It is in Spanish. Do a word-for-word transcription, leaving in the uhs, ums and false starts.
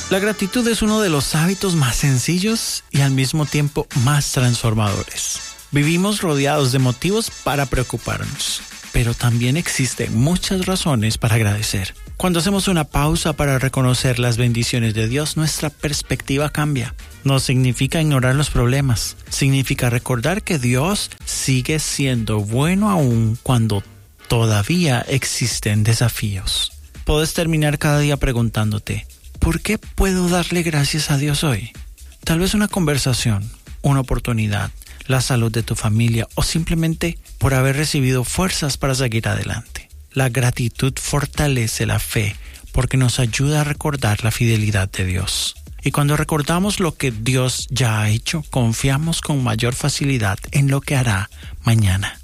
La gratitud es uno de los hábitos más sencillos y al mismo tiempo más transformadores. Vivimos rodeados de motivos para preocuparnos, pero también existen muchas razones para agradecer. Cuando hacemos una pausa para reconocer las bendiciones de Dios, nuestra perspectiva cambia. No significa ignorar los problemas, significa recordar que Dios sigue siendo bueno aún cuando todavía existen desafíos. Puedes terminar cada día preguntándote, ¿por qué puedo darle gracias a Dios hoy? Tal vez una conversación, una oportunidad, la salud de tu familia o simplemente por haber recibido fuerzas para seguir adelante. La gratitud fortalece la fe porque nos ayuda a recordar la fidelidad de Dios. Y cuando recordamos lo que Dios ya ha hecho, confiamos con mayor facilidad en lo que hará mañana.